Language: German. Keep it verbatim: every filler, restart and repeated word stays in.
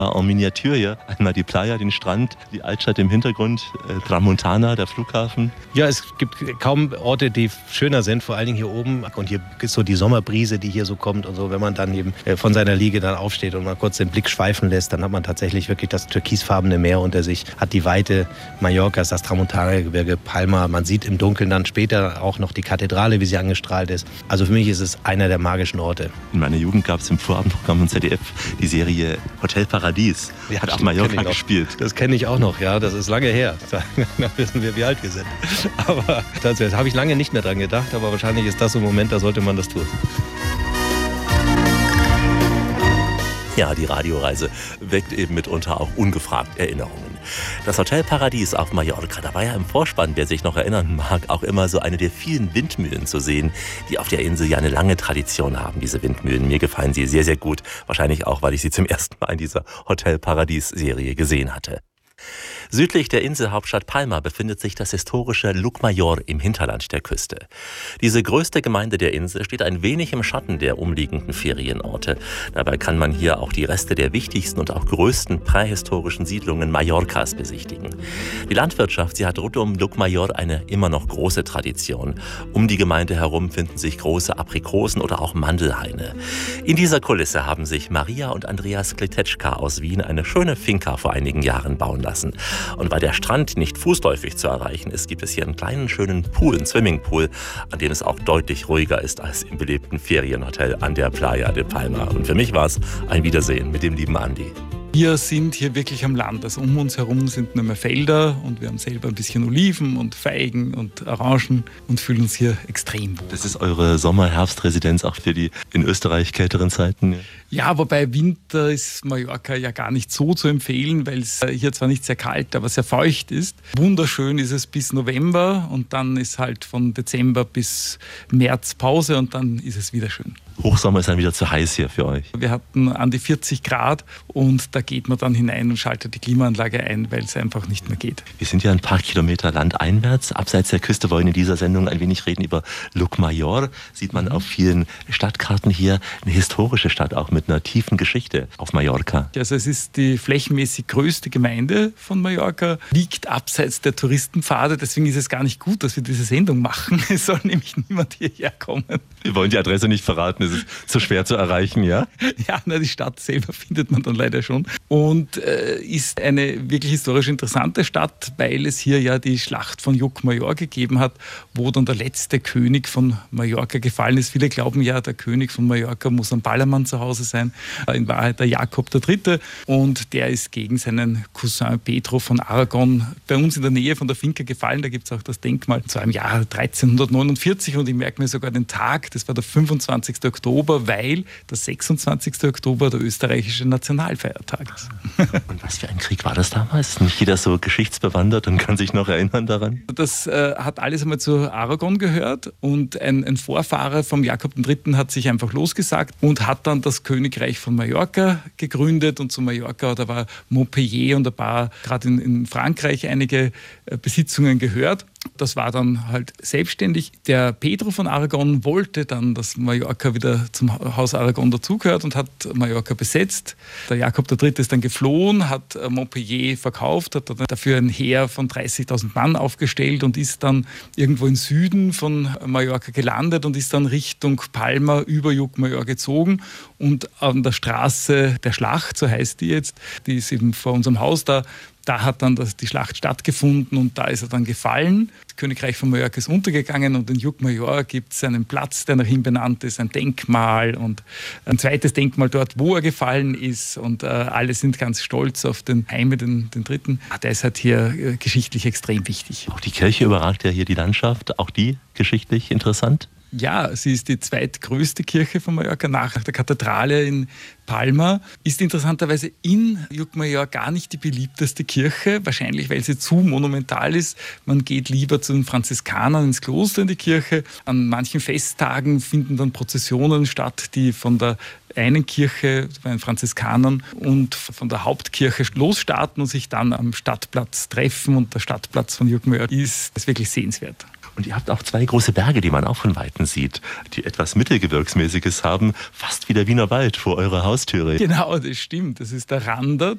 En Miniatur hier. Einmal die Playa, den Strand, die Altstadt im Hintergrund, äh, Tramontana, der Flughafen. Ja, es gibt kaum Orte, die schöner sind, vor allen Dingen hier oben. Und hier ist so die Sommerbrise, die hier so kommt und so. Wenn man dann eben von seiner Liege dann aufsteht und mal kurz den Blick schweifen lässt, dann hat man tatsächlich wirklich das türkisfarbene Meer unter sich, hat die Weite Mallorcas, das Tramontana-Gebirge, Palma. Man sieht im Dunkeln dann später auch noch die Kathedrale, wie sie angestrahlt ist. Also für mich ist es einer der magischen Orte. In meiner Jugend gab es im Vorabendprogramm von Z D F die Serie Hotel Paradies. Ja, hat auf Mallorca gespielt. Das kenne ich auch noch, ja. Das ist lange her. Da wissen wir, wie alt wir sind. Aber das habe ich lange nicht mehr dran gedacht. Aber wahrscheinlich ist das so ein Moment, da sollte man das tun. Ja, die Radioreise weckt eben mitunter auch ungefragt Erinnerungen. Das Hotel Paradies auf Mallorca, da war ja im Vorspann, wer sich noch erinnern mag, auch immer so eine der vielen Windmühlen zu sehen, die auf der Insel ja eine lange Tradition haben, diese Windmühlen. Mir gefallen sie sehr, sehr gut. Wahrscheinlich auch, weil ich sie zum ersten Mal in dieser Hotel Paradies-Serie gesehen hatte. Südlich der Inselhauptstadt Palma befindet sich das historische Llucmajor im Hinterland der Küste. Diese größte Gemeinde der Insel steht ein wenig im Schatten der umliegenden Ferienorte. Dabei kann man hier auch die Reste der wichtigsten und auch größten prähistorischen Siedlungen Mallorcas besichtigen. Die Landwirtschaft, sie hat rund um Llucmajor eine immer noch große Tradition. Um die Gemeinde herum finden sich große Aprikosen oder auch Mandelhaine. In dieser Kulisse haben sich Maria und Andreas Kletetschka aus Wien eine schöne Finca vor einigen Jahren bauen lassen. Und weil der Strand nicht fußläufig zu erreichen ist, gibt es hier einen kleinen schönen Pool, einen Swimmingpool, an dem es auch deutlich ruhiger ist als im belebten Ferienhotel an der Playa de Palma. Und für mich war es ein Wiedersehen mit dem lieben Andi. Wir sind hier wirklich am Land. Also um uns herum sind nur mehr Felder und wir haben selber ein bisschen Oliven und Feigen und Orangen und fühlen uns hier extrem wohl. Das ist eure Sommer-Herbst-Residenz auch für die in Österreich kälteren Zeiten? Ja, wobei Winter ist Mallorca ja gar nicht so zu empfehlen, weil es hier zwar nicht sehr kalt, aber sehr feucht ist. Wunderschön ist es bis November und dann ist halt von Dezember bis März Pause und dann ist es wieder schön. Hochsommer ist dann wieder zu heiß hier für euch. Wir hatten an die vierzig Grad und da geht man dann hinein und schaltet die Klimaanlage ein, weil es einfach nicht mehr geht. Wir sind ja ein paar Kilometer landeinwärts. Abseits der Küste wollen in dieser Sendung ein wenig reden über Llucmajor. Sieht man auf vielen Stadtkarten hier eine historische Stadt, auch mit einer tiefen Geschichte auf Mallorca. Also es ist die flächenmäßig größte Gemeinde von Mallorca, liegt abseits der Touristenpfade. Deswegen ist es gar nicht gut, dass wir diese Sendung machen. Es soll nämlich niemand hierher kommen. Wir wollen die Adresse nicht verraten. Es ist zu schwer zu erreichen, ja? Ja, na, die Stadt selber findet man dann leider schon. Und äh, ist eine wirklich historisch interessante Stadt, weil es hier ja die Schlacht von Llucmajor gegeben hat, wo dann der letzte König von Mallorca gefallen ist. Viele glauben ja, der König von Mallorca muss am Ballermann zu Hause sein. In Wahrheit der Jakob der Dritte. Und der ist gegen seinen Cousin Pedro von Aragon bei uns in der Nähe von der Finca gefallen. Da gibt es auch das Denkmal zu einem Jahr dreizehnhundertneunundvierzig. Und ich merke mir sogar den Tag, das war der fünfundzwanzigste Oktober, weil der sechsundzwanzigste Oktober der österreichische Nationalfeiertag ist. Und was für ein Krieg war das damals? Nicht jeder so geschichtsbewandert und kann sich noch erinnern daran? Das äh, hat alles einmal zu Aragon gehört und ein, ein Vorfahre vom Jakob der Dritte hat sich einfach losgesagt und hat dann das Königreich von Mallorca gegründet. Und zu Mallorca, da war Montpellier und ein paar, gerade in, in Frankreich, einige äh, Besitzungen gehört. Das war dann halt selbstständig. Der Pedro von Aragon wollte dann, dass Mallorca wieder zum Haus Aragon dazugehört und hat Mallorca besetzt. Der Jakob der Dritte ist dann geflohen, hat Montpellier verkauft, hat dafür ein Heer von dreißigtausend Mann aufgestellt und ist dann irgendwo im Süden von Mallorca gelandet und ist dann Richtung Palma über Llucmajor gezogen. Und an der Straße der Schlacht, so heißt die jetzt, die ist eben vor unserem Haus da, Da hat dann das, die Schlacht stattgefunden und da ist er dann gefallen. Das Königreich von Mallorca ist untergegangen und in Llucmajor gibt es einen Platz, der nach ihm benannt ist, ein Denkmal und ein zweites Denkmal dort, wo er gefallen ist. Und äh, alle sind ganz stolz auf den Jaime, den, den Dritten. Der ist halt hier äh, geschichtlich extrem wichtig. Auch die Kirche überragt ja hier die Landschaft, auch die geschichtlich interessant? Ja, sie ist die zweitgrößte Kirche von Mallorca nach der Kathedrale in Palma. Ist interessanterweise in Llucmajor gar nicht die beliebteste Kirche, wahrscheinlich weil sie zu monumental ist. Man geht lieber zu den Franziskanern ins Kloster in die Kirche. An manchen Festtagen finden dann Prozessionen statt, die von der einen Kirche, bei den Franziskanern und von der Hauptkirche losstarten und sich dann am Stadtplatz treffen. Und der Stadtplatz von Llucmajor ist, ist wirklich sehenswert. Und ihr habt auch zwei große Berge, die man auch von Weitem sieht, die etwas Mittelgebirgsmäßiges haben, fast wie der Wiener Wald vor eurer Haustüre. Genau, das stimmt. Das ist der Rander.